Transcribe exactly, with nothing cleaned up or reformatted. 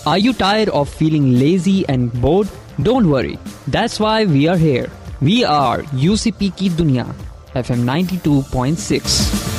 Are you tired of feeling lazy and bored? Don't worry. That's why we are here. We are U C P Ki Duniya, F M ninety-two point six.